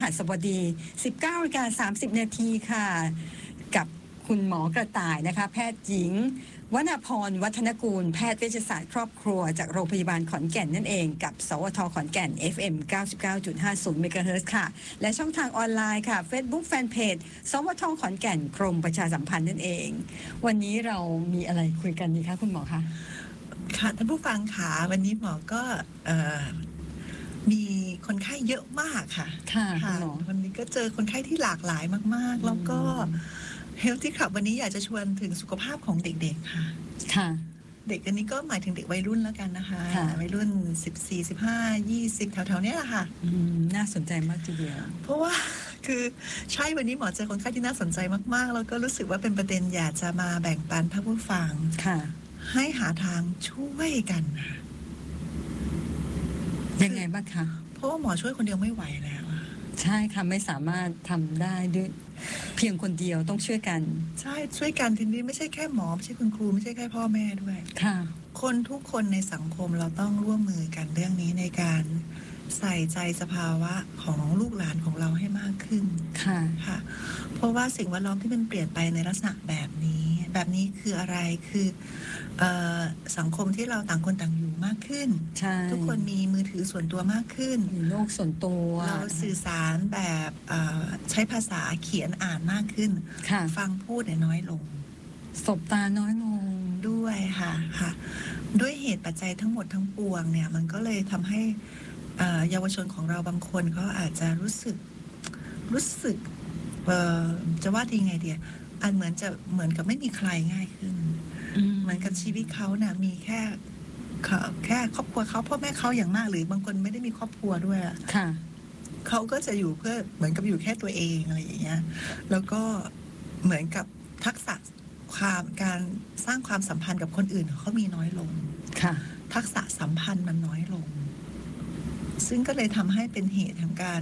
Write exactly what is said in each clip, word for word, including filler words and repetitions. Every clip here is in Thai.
หัสบดี สิบเก้านาฬิกาสามสิบนาทีค่ะกับคุณหมอกระต่ายนะคะแพทย์หญิงวณพรวัฒนกูลแพทย์เวชศาสตร์ครอบครัวจากโรงพยาบาลขอนแก่นนั่นเองกับสวทขอนแก่น เอฟ เอ็ม เก้าสิบเก้าจุดห้าศูนย์ เมกะเฮิรตซ์ค่ะและช่องทางออนไลน์ค่ะ Facebook Fanpage สวทขอนแก่นกรมประชาสัมพันธ์นั่นเองวันนี้เรามีอะไรคุยกันดีคะคุณหมอคะค่ะท่านผู้ฟังค่ะวันนี้หมอก็มีคนไข้เยอะมากค่ะค่ะคุณหมอวันนี้ก็เจอคนไข้ที่หลากหลายมากๆแล้วก็Healthy Club วันนี้อยากจะชวนถึงสุขภาพของเด็กๆค่ะค่ะเด็กอันนี้ก็หมายถึงเด็กวัยรุ่นแล้วกันนะคะวัยรุ่นสิบสี่ สิบห้า ยี่สิบแถวๆนี้แหละค่ะน่าสนใจมากทีเดียวเพราะว่าคือใช่วันนี้หมอเจอคนไข้ที่น่าสนใจมากๆแล้วก็รู้สึกว่าเป็นประเด็นอยากจะมาแบ่งปันท่านผู้ฟังค่ะให้หาทางช่วยกันค่ะยังไงบ้างคะเพราะว่าหมอช่วยคนเดียวไม่ไหวแล้วใช่ค่ะไม่สามารถทำได้ด้วยเพียงคนเดียวต้องช่วยกันใช่ช่วยกันทีนี้ไม่ใช่แค่หมอไม่ใช่คุณครูไม่ใช่แค่พ่อแม่ด้วยค่ะคนทุกคนในสังคมเราต้องร่วมมือกันเรื่องนี้ในการใส่ใจสภาวะของลูกหลานของเราให้มากขึ้นค่ะค่ะเพราะว่าสิ่งแวดล้อมที่มันเปลี่ยนไปในลักษณะแบบนี้แบบนี้คืออะไรคือเอ่อสังคมที่เราต่างคนต่างอยู่มากขึ้นทุกคนมีมือถือส่วนตัวมากขึ้นมีโลกส่วนตัวเราสื่อสารแบบใช้ภาษาเขียนอ่านมากขึ้นฟังพูดเนี่ยน้อยลงสบตาน้อยลงด้วยค่ะค่ะด้วยเหตุปัจจัยทั้งหมดทั้งปวงเนี่ยมันก็เลยทำให้เยาวชนของเราบางคนเขาอาจจะรู้สึกรู้สึกจะว่าดีไงเดียอันเหมือนจะเหมือนกับไม่มีใครง่ายขึ้นเหมือนกับชีวิตเขาเนี่ยมีแค่แค่ครอบครัวเขาพ่อแม่เขาอย่างมากหรือบางคนไม่ได้มีครอบครัวด้วยอ่ะเขาก็จะอยู่เพื่อเหมือนกับอยู่แค่ตัวเองอะไรอย่างเงี้ยแล้วก็เหมือนกับทักษะความการสร้างความสัมพันธ์กับคนอื่นเขามีน้อยลงทักษะสัมพันธ์มันน้อยลงซึ่งก็เลยทำให้เป็นเหตุของการ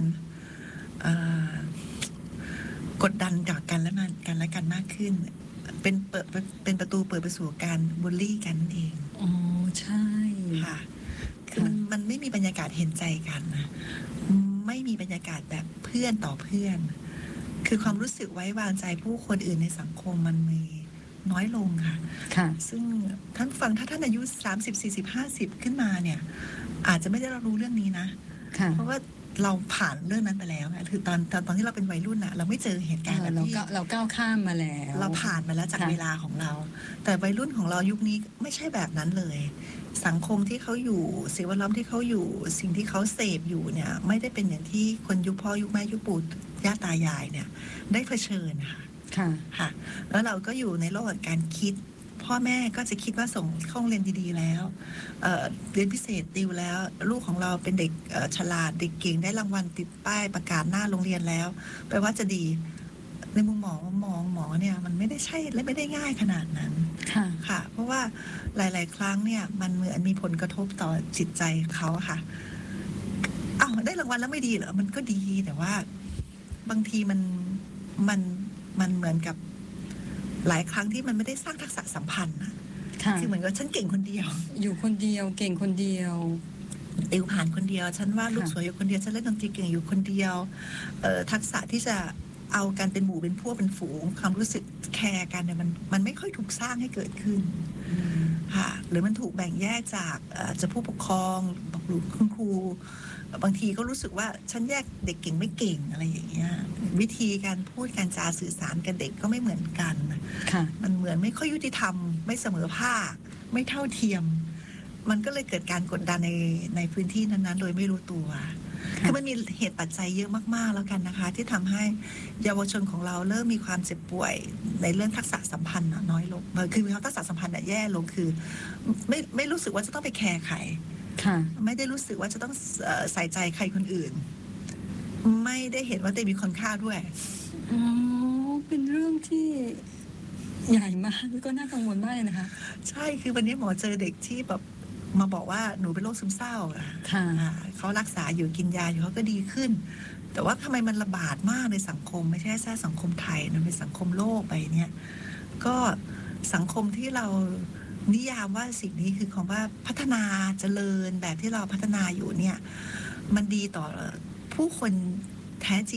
กดดันกับกันและมันกันและกันมากขึ้นเป็นเปิดเป็นประตูเปิดไปสู่การบูลลี่กันนั่นเองอ๋อใช่ค่ะคือมันมันไม่มีบรรยากาศเห็นใจกันนะไม่มีบรรยากาศแบบเพื่อนต่อเพื่อนคือความรู้สึกไว้วางใจผู้คนอื่นในสังคมมันมีน้อยลงค่ะค่ะซึ่งท่านฟังถ้าท่านอายุสามสิบ สี่สิบ ห้าสิบขึ้นมาเนี่ยอาจจะไม่ได้รับรู้เรื่องนี้นะเพราะว่าเราผ่านเรื่องนั้นไปแล้วค่ะคือตอนตอนตอนที่เราเป็นวัยรุ่นอะเราไม่เจอเหตุการณ์แบบนี้เราก้าวข้ามมาแล้วเราผ่านมาแล้วจากเวลาของเราแต่วัยรุ่นของเรายุคนี้ไม่ใช่แบบนั้นเลยสังคมที่เขาอยู่สิ่งแวดล้อมที่เขาอยู่สิ่งที่เขาเสพอยู่เนี่ยไม่ได้เป็นอย่างที่คนยุคพ่อยุคแม่ยุคปู่ย่าตายายเนี่ยได้เผชิญค่ะค่ะค่ะแล้วเราก็อยู่ในโลกแห่งการคิดพ่อแม่ก็จะคิดว่าส่งเข้าโรงเรียนดีๆแล้ว เอ่อ เรียนพิเศษติวแล้วลูกของเราเป็นเด็กฉลาดเด็กเก่งได้รางวัลติดป้ายประกาศหน้าโรงเรียนแล้วแปลว่าจะดีในมุมมองมองหมอเนี่ยมันไม่ได้ใช่และไม่ได้ง่ายขนาดนั้นค่ะค่ะเพราะว่าหลายๆครั้งเนี่ยมันเหมือนมีผลกระทบต่อจิตใจเขาค่ะอ้าวได้รางวัลแล้วไม่ดีเหรอมันก็ดีแต่ว่าบางทีมันมันมันเหมือนกับหลายครั้งที่มันไม่ได้สร้างทักษะสัมพันธ์นะคือเหมือนกับฉันเก่งคนเดียวอยู่คนเดียวเก่งคนเดียวติวผ่านคนเดียวฉันว่าลูกสวยอยู่คนเดียวฉันเล่นดนตรีเก่งอยู่คนเดียวเอ่อทักษะที่จะเอากันเป็นหมู่เป็นพวกเป็นฝูงความรู้สึกแคร์กันเนี่ยมันมันไม่ค่อยถูกสร้างให้เกิดขึ้นค่ะหรือมันถูกแบ่งแยกจากจะผู้ปกครองบอกหรือคุณครูบางทีก็รู้สึกว่าฉันแยกเด็กเก่งไม่เก่งอะไรอย่างเงี้ยวิธีการพูดการจาสื่อสารกับเด็กก็ไม่เหมือนกันมันเหมือนไม่ค่อยยุติธรรมไม่เสมอภาคไม่เท่าเทียมมันก็เลยเกิดการกดดันในในพื้นที่นั้นๆโดยไม่รู้ตัวคือมันมีเหตุปัจจัยเยอะมากๆแล้วกันนะคะที่ทำให้เยาวชนของเราเริ่มมีความเจ็บป่วยในเรื่องทักษะสัมพันธ์น้อยลงคือมีทักษะสัมพันธ์แย่ลงคือไม่ไม่รู้สึกว่าจะต้องไปแคร์ใครไม่ได้รู้สึกว่าจะต้องใส่ใจใครคนอื่นไม่ได้เห็นว่าตัวเองมีคุณค่าด้วยอ๋อเป็นเรื่องที่ใหญ่มากแล้วก็น่ากังวลมากเลยนะคะใช่คือวันนี้หมอเจอเด็กที่แบบมาบอกว่าหนูเป็นโรคซึมเศร้าค่ะเขารักษาอยู่กินยาอยู่เขาก็ดีขึ้นแต่ว่าทำไมมันระบาดมากในสังคมไม่ใช่แค่สังคมไทยมันเป็นสังคมโลกไปเนี่ยก็สังคมที่เรานิยามว่าสิ่งนี้คือคำว่าพัฒนาเจริญแบบที่เราพัฒนาอยู่เนี่ยมันดีต่อผู้คนแท้จริง